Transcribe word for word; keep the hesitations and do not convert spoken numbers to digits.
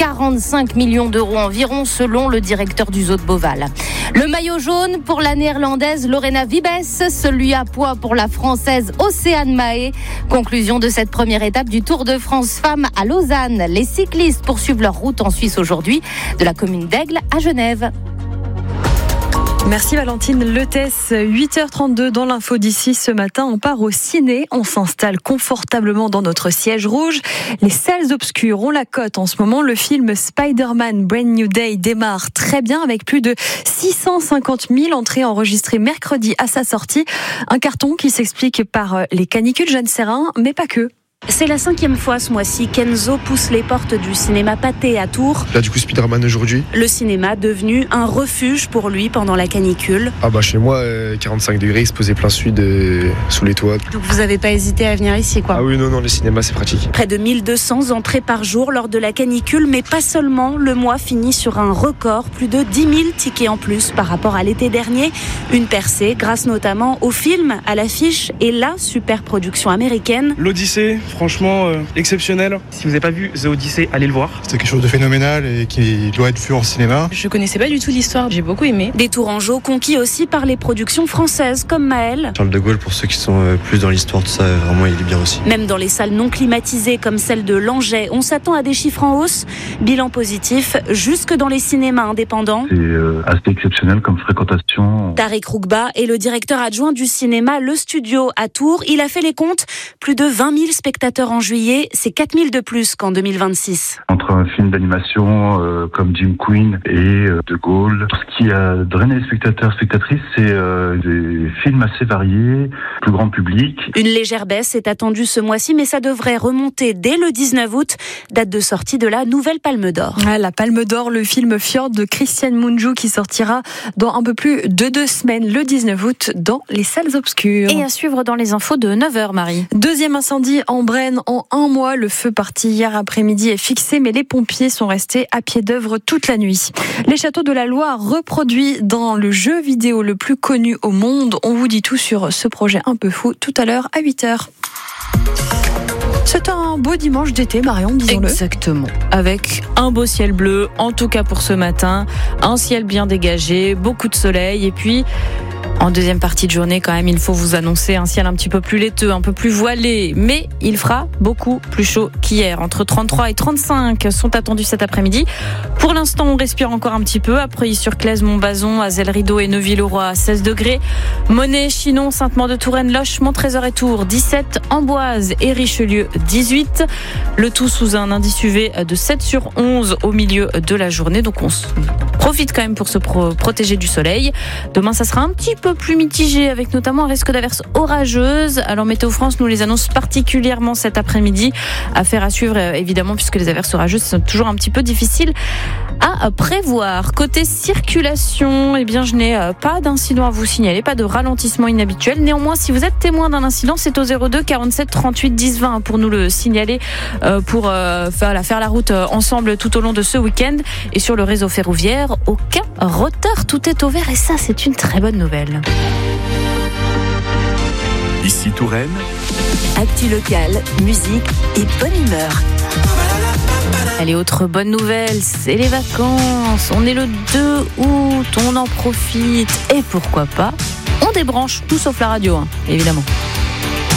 quarante-cinq millions d'euros environ selon le directeur du zoo de Beauval. Le maillot jaune pour la néerlandaise Lorena Wiebes, celui à poids pour la française Océane Mahé. Conclusion de cette première étape du Tour de France Femmes à Lausanne. Les cyclistes poursuivent leur route en Suisse aujourd'hui, de la commune d'Aigle à Genève. Merci Valentine Letès, huit heures trente-deux dans l'info d'ici ce matin. On part au ciné, on s'installe confortablement dans notre siège rouge. Les salles obscures ont la cote en ce moment. Le film Spider-Man Brand New Day démarre très bien avec plus de six cent cinquante mille entrées enregistrées mercredi à sa sortie. Un carton qui s'explique par les canicules, Jeanne Serrin, mais pas que. C'est la cinquième fois ce mois-ci qu'Enzo pousse les portes du cinéma Pathé à Tours. Là, du coup, Spider-Man aujourd'hui. Le cinéma devenu un refuge pour lui pendant la canicule. Ah bah chez moi, euh, quarante-cinq degrés, il se posait plein sud euh, sous les toits. Donc vous n'avez pas hésité à venir ici, quoi. Ah oui, non, non, le cinéma, c'est pratique. Près de mille deux cents entrées par jour lors de la canicule, mais pas seulement. Le mois finit sur un record, plus de dix mille tickets en plus par rapport à l'été dernier. Une percée grâce notamment au film, à l'affiche et la super production américaine. L'Odyssée, franchement euh, exceptionnel. Si vous n'avez pas vu The Odyssey, allez le voir. C'est quelque chose de phénoménal et qui doit être vu en cinéma. Je connaissais pas du tout l'histoire, j'ai beaucoup aimé. Des Tourangeaux conquis aussi par les productions françaises comme Maël. Charles de Gaulle, pour ceux qui sont plus dans l'histoire, tout ça, vraiment il est bien aussi. Même dans les salles non climatisées comme celle de Langeais, on s'attend à des chiffres en hausse. Bilan positif jusque dans les cinémas indépendants. C'est euh, assez exceptionnel comme fréquentation. Tariq Rougba est le directeur adjoint du cinéma Le Studio à Tours. Il a fait les comptes. Plus de vingt mille spectateurs en juillet, c'est quatre mille de plus qu'en deux mille vingt-six. Entre un film d'animation euh, comme Jim Queen et euh, De Gaulle, ce qui a drainé les spectateurs, spectatrices, c'est euh, des films assez variés, plus grand public. Une légère baisse est attendue ce mois-ci, mais ça devrait remonter dès le dix-neuf août, date de sortie de la nouvelle Palme d'Or. Ah, la Palme d'Or, le film Fjord de Christian Mungiu qui sortira dans un peu plus de deux semaines, le dix-neuf août, dans les salles obscures. Et à suivre dans les infos de neuf heures, Marie. Deuxième incendie en Brenne en un mois. Le feu parti hier après-midi est fixé, mais les pompiers sont restés à pied d'œuvre toute la nuit. Les châteaux de la Loire reproduits dans le jeu vidéo le plus connu au monde. On vous dit tout sur ce projet un peu fou tout à l'heure à huit heures. C'est un beau dimanche d'été, Marion, disons-le. Exactement. Avec un beau ciel bleu, en tout cas pour ce matin. Un ciel bien dégagé, beaucoup de soleil. Et puis, en deuxième partie de journée, quand même, il faut vous annoncer un ciel un petit peu plus laiteux, un peu plus voilé. Mais il fera beaucoup plus chaud qu'hier. Entre trente-trois et trente-cinq sont attendus cet après-midi. Pour l'instant, on respire encore un petit peu. Après, sur Claise, Montbazon, Azel-Rideau et Neuville-au-Roi à seize degrés. Monet, Chinon, Sainte-Maure-de-Touraine, Loches, Montrésor et Tours, dix-sept. Amboise et Richelieu, dix-huit. Le tout sous un indice U V de sept sur onze au milieu de la journée. Donc, on se profite quand même pour se pro- protéger du soleil. Demain, ça sera un petit peu plus mitigé avec notamment un risque d'averses orageuses. Alors Météo France nous les annonce particulièrement cet après-midi. Affaire à suivre évidemment puisque les averses orageuses sont toujours un petit peu difficiles à prévoir. Côté circulation, eh bien je n'ai pas d'incident à vous signaler, pas de ralentissement inhabituel. Néanmoins, si vous êtes témoin d'un incident, c'est au zéro deux quarante-sept trente-huit dix vingt pour nous le signaler, pour faire, faire la route ensemble tout au long de ce week-end. Et sur le réseau ferroviaire, aucun retard, tout est au vert et ça c'est une très bonne nouvelle. Ici Touraine. Actu locale, musique et bonne humeur. Allez, autre bonne nouvelle, c'est les vacances. On est le deux août, on en profite. Et pourquoi pas, on débranche tout sauf la radio, hein, évidemment.